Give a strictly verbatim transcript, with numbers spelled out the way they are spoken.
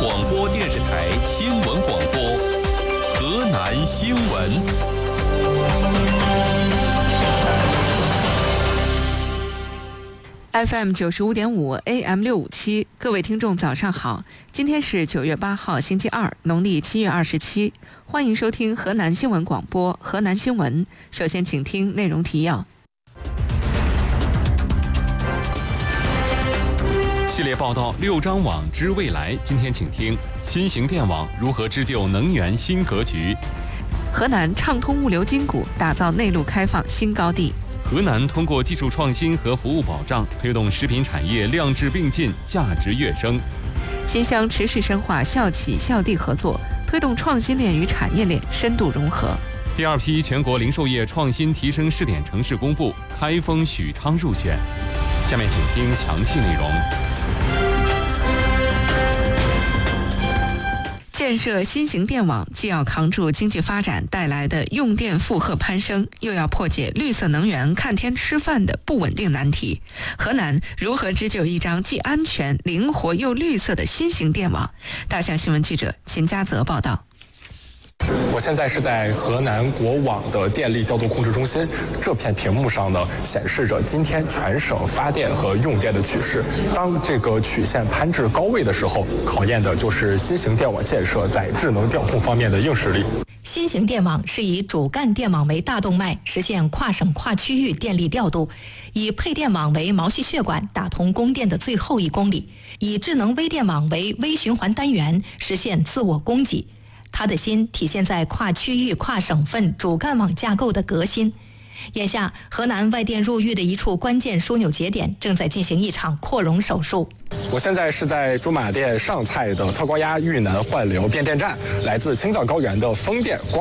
广播电视台新闻广播，河南新闻。 F M 九十五点五 A M 六五七，各位听众早上好，今天是九月八号星期二，农历七月二十七，欢迎收听河南新闻广播河南新闻。首先请听内容提要。 系列报道六张网之未来，今天请听新型电网如何织就能源新格局。 河南畅通物流筋骨，打造内陆开放新高地。 河南通过技术创新和服务保障，推动食品产业量质并进，价值跃升。 新乡持续深化校企校地合作，推动创新链与产业链深度融合。 第二批全国零售业创新提升试点城市公布，开封许昌入选。下面请听详细内容。 建设新型电网，既要扛住经济发展带来的用电负荷攀升，又要破解绿色能源看天吃饭的不稳定难题。河南如何织就一张既安全、灵活又绿色的新型电网？大象新闻记者秦家泽报道。 我现在是在河南国网的电力调度控制中心，这片屏幕上呢显示着今天全省发电和用电的趋势。当这个曲线攀至高位的时候，考验的就是新型电网建设在智能调控方面的硬实力。 新型电网是以主干电网为大动脉，实现跨省跨区域电力调度；以配电网为毛细血管，打通供电的最后一公里；以智能微电网为微循环单元，实现自我供给。它的新体现在跨区域、跨省份主干网架构的革新。眼下，河南外电入狱的一处关键枢纽节点正在进行一场扩容手术。 我现在是在驻马店上蔡的特高压遇难换流变电站，来自青藏高原的风电